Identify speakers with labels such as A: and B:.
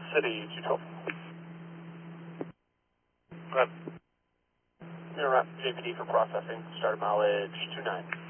A: City 212.
B: Go ahead.
A: Interrupt JPD for processing. Start mileage 29.